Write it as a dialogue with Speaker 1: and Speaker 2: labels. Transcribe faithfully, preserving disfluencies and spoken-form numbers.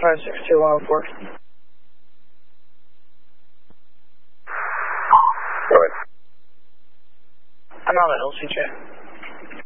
Speaker 1: five six two one oh four.
Speaker 2: Go ahead.
Speaker 1: I'm on the L C J.